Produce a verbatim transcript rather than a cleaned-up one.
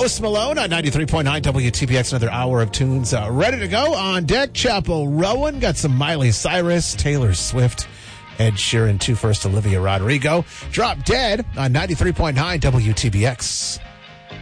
Post Malone on ninety-three point nine W T B X. Another hour of tunes uh, ready to go on deck. Chapel Rowan got some Miley Cyrus, Taylor Swift, Ed Sheeran, two first Olivia Rodrigo. Drop Dead on ninety-three point nine W T B X.